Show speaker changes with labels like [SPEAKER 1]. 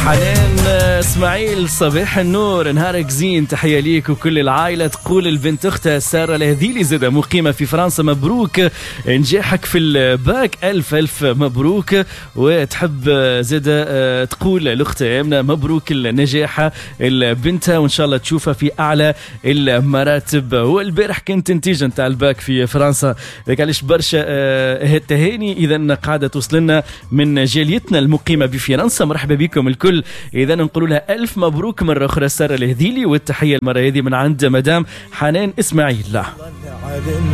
[SPEAKER 1] حنان اسماعيل صباح النور، نهارك زين، تحية ليك وكل العائلة. تقول البنت اختها سارة الهذيلي زادة مقيمة في فرنسا، مبروك نجاحك في الباك، ألف ألف مبروك. وتحب زادة تقول لأختها آمنة مبروك النجاح البنتها، وإن شاء الله تشوفها في أعلى المراتب. والبارح كانت نتيجة نتاع الباك في فرنسا، ذاك علاش برشا التهاني إذا قاعدة توصلنا من جاليتنا المقيمة بفرنسا. مرحبا بكم الكل، إذا نقول لها ألف مبروك مرة أخرى سارة الهذيلي، والتحية المرة هذه من عند مدام حنان إسماعيل.